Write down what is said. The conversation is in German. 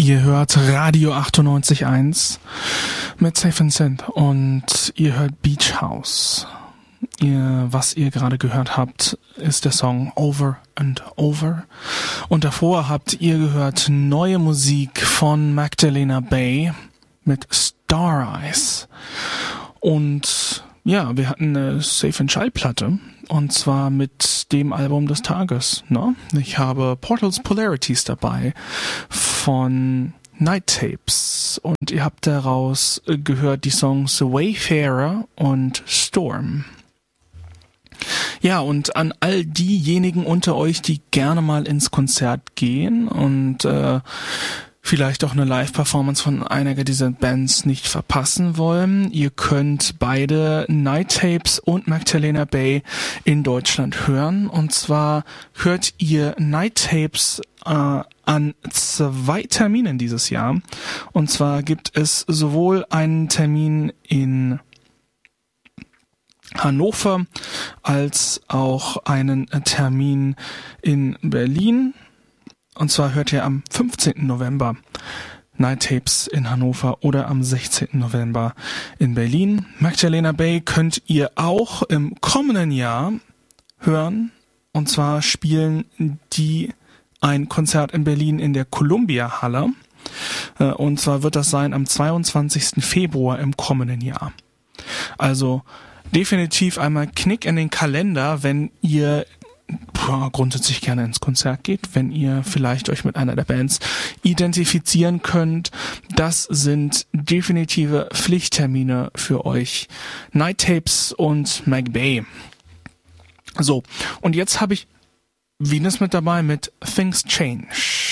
Ihr hört Radio 98.1 mit Safe and Synth und ihr hört Beach House. Was ihr gerade gehört habt, ist der Song Over and Over. Und davor habt ihr gehört neue Musik von Magdalena Bay mit Star Eyes. Und ja, wir hatten eine Safe and Schallplatte. Und zwar mit dem Album des Tages. Ne? Ich habe Portals Polarities dabei von Night Tapes. Und ihr habt daraus gehört die Songs Wayfarer und Storm. Ja, und an all diejenigen unter euch, die gerne mal ins Konzert gehen und vielleicht auch eine Live-Performance von einiger dieser Bands nicht verpassen wollen. Ihr könnt beide Night Tapes und Magdalena Bay in Deutschland hören. Und zwar hört ihr Night Tapes an 2 Terminen dieses Jahr. Und zwar gibt es sowohl einen Termin in Hannover als auch einen Termin in Berlin. Und zwar hört ihr am 15. November Night Tapes in Hannover oder am 16. November in Berlin. Magdalena Bay könnt ihr auch im kommenden Jahr hören. Und zwar spielen die ein Konzert in Berlin in der Columbia Halle. Und zwar wird das sein am 22. Februar im kommenden Jahr. Also definitiv einmal Knick in den Kalender, wenn ihr grundsätzlich gerne ins Konzert geht, wenn ihr vielleicht euch mit einer der Bands identifizieren könnt. Das sind definitive Pflichttermine für euch. Night Tapes und Mag Bay. So, und jetzt habe ich Venus mit dabei mit Things Change.